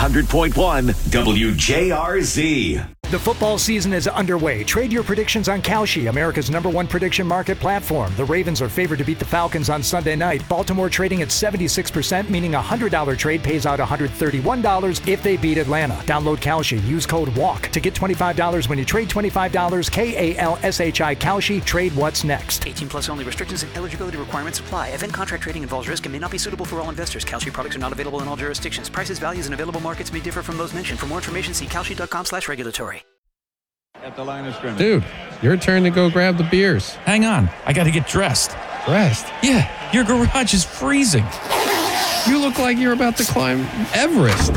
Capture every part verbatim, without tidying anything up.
hundred point one W J R Z. The football season is underway. Trade your predictions on Kalshi, America's number one prediction market platform. The Ravens are favored to beat the Falcons on Sunday night. Baltimore trading at seventy-six percent, meaning a one hundred dollars trade pays out one hundred thirty-one dollars if they beat Atlanta. Download Kalshi. Use code WALK to get twenty-five dollars when you trade twenty-five dollars. K A L S H I Kalshi. Trade what's next. eighteen plus only. Restrictions and eligibility requirements apply. Event contract trading involves risk and may not be suitable for all investors. Kalshi products are not available in all jurisdictions. Prices, values, and available markets may differ from those mentioned. For more information, see kalshi.com slash regulatory. At the line of scrimmage. Dude, your turn to go grab the beers. Hang on, I gotta get dressed. Dressed? Yeah, your garage is freezing. You look like you're about to climb Everest.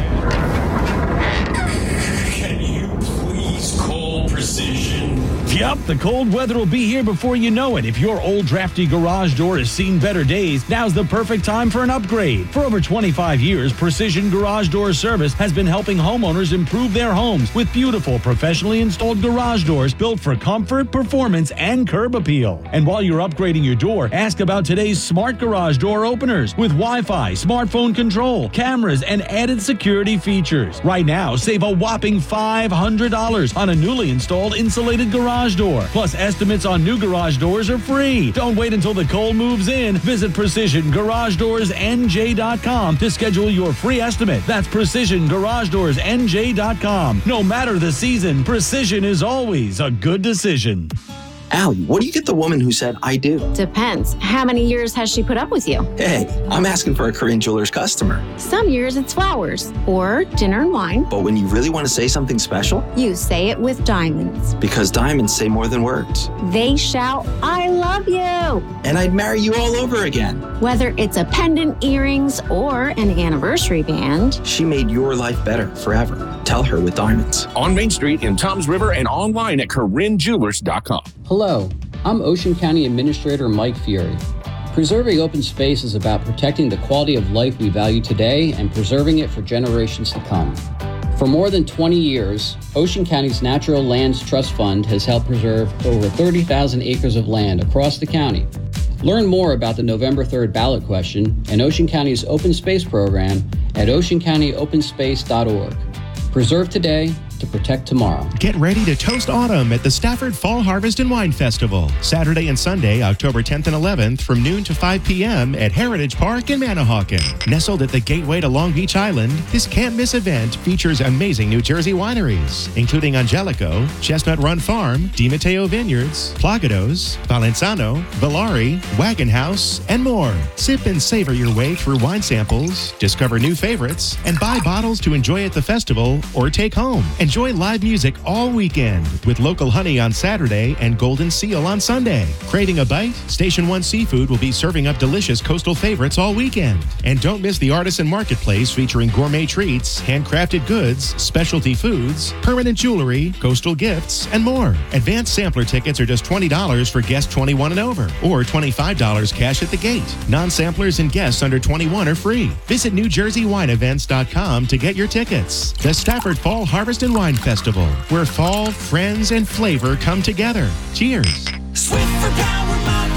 Can you please call Precision? Yep, the cold weather will be here before you know it. If your old drafty garage door has seen better days, now's the perfect time for an upgrade. For over twenty-five years, Precision Garage Door Service has been helping homeowners improve their homes with beautiful, professionally installed garage doors built for comfort, performance, and curb appeal. And while you're upgrading your door, ask about today's smart garage door openers with Wi-Fi, smartphone control, cameras, and added security features. Right now, save a whopping five hundred dollars on a newly installed insulated garage door. Plus, estimates on new garage doors are free. Don't wait until the cold moves in. Visit Precision Garage Doors N J dot com to schedule your free estimate. That's Precision Garage Doors N J dot com. No matter the season, precision is always a good decision. Allie, what do you get the woman who said, I do? Depends. How many years has she put up with you? Hey, I'm asking for a Korean Jewelers customer. Some years it's flowers or dinner and wine. But when you really want to say something special? You say it with diamonds. Because diamonds say more than words. They shout, I love you. And I'd marry you all over again. Whether it's a pendant, earrings, or an anniversary band. She made your life better forever. Tell her with diamonds. On Main Street in Toms River and online at Korean Jewelers dot com. Hello, I'm Ocean County Administrator Mike Fury. Preserving open space is about protecting the quality of life we value today and preserving it for generations to come. For more than twenty years, Ocean County's Natural Lands Trust Fund has helped preserve over thirty thousand acres of land across the county. Learn more about the November third ballot question and Ocean County's open space program at ocean county open space dot org. Preserve today to protect tomorrow. Get ready to toast autumn at the Stafford Fall Harvest and Wine Festival. Saturday and Sunday, October tenth and eleventh from noon to five p.m. at Heritage Park in Manahawkin. Nestled at the gateway to Long Beach Island, this can't-miss event features amazing New Jersey wineries, including Angelico, Chestnut Run Farm, Di Matteo Vineyards, Plagados, Valenzano, Valari, Wagon House, and more. Sip and savor your way through wine samples, discover new favorites, and buy bottles to enjoy at the festival or take home. Enjoy live music all weekend with Local Honey on Saturday and Golden Seal on Sunday. Craving a bite? Station One Seafood will be serving up delicious coastal favorites all weekend. And don't miss the Artisan Marketplace featuring gourmet treats, handcrafted goods, specialty foods, permanent jewelry, coastal gifts, and more. Advanced sampler tickets are just twenty dollars for guests twenty-one and over, or twenty-five dollars cash at the gate. Non-samplers and guests under twenty-one are free. Visit new jersey wine events dot com to get your tickets. The Stafford Fall Harvest and Wine Festival, where fall, friends, and flavor come together. Cheers. Swiffer Power Mop.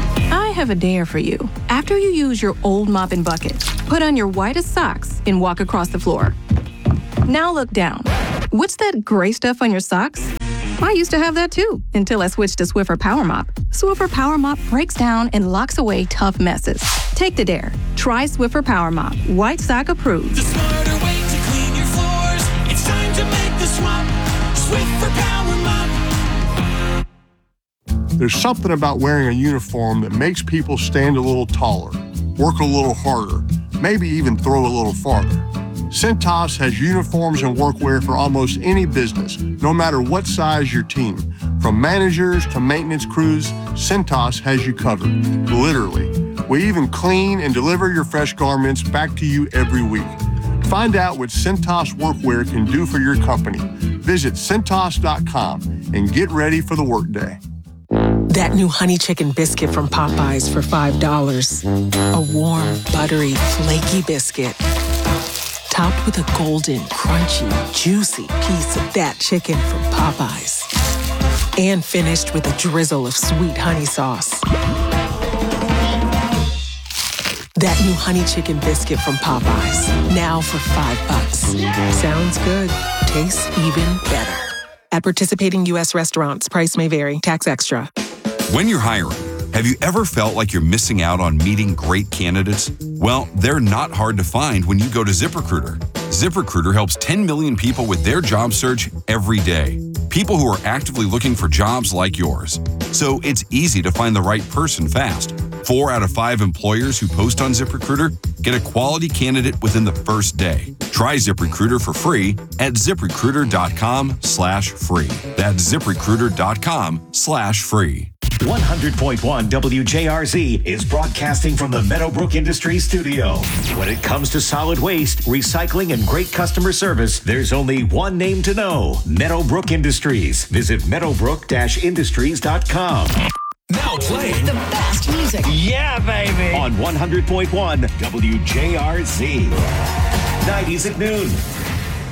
I have a dare for you. After you use your old mop and bucket, put on your whitest socks and walk across the floor. Now look down. What's that gray stuff on your socks? I used to have that too, until I switched to Swiffer Power Mop. Swiffer Power Mop breaks down and locks away tough messes. Take the dare. Try Swiffer Power Mop. White sock approved. The smarter way to clean your floors. It's time to make the swap. Swiffer Power Mop. There's something about wearing a uniform that makes people stand a little taller, work a little harder, maybe even throw a little farther. Cintas has uniforms and workwear for almost any business, no matter what size your team. From managers to maintenance crews, Cintas has you covered, literally. We even clean and deliver your fresh garments back to you every week. Find out what Cintas Workwear can do for your company. Visit Cintas dot com and get ready for the workday. That new honey chicken biscuit from Popeyes for five dollars. A warm, buttery, flaky biscuit. Topped with a golden, crunchy, juicy piece of that chicken from Popeyes. And finished with a drizzle of sweet honey sauce. That new honey chicken biscuit from Popeyes. Now for five bucks. Sounds good. Tastes even better. At participating U S restaurants, price may vary. Tax extra. When you're hiring, have you ever felt like you're missing out on meeting great candidates? Well, they're not hard to find when you go to ZipRecruiter. ZipRecruiter helps ten million people with their job search every day. People who are actively looking for jobs like yours. So it's easy to find the right person fast. Four out of five employers who post on ZipRecruiter get a quality candidate within the first day. Try ZipRecruiter for free at ZipRecruiter.com slash free. That's ZipRecruiter.com slash free. one hundred point one W J R Z is broadcasting from the Meadowbrook Industries studio. When it comes to solid waste, recycling, and great customer service, there's only one name to know: Meadowbrook Industries. Visit meadowbrook dash industries dot com. Now playing the best music. Yeah, baby. On one hundred point one W J R Z. nineties at noon.